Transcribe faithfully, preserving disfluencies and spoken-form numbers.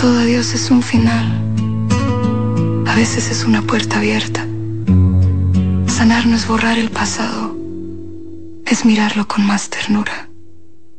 todo adiós es un final. A veces es una puerta abierta. Sanar no es borrar el pasado, es mirarlo con más ternura.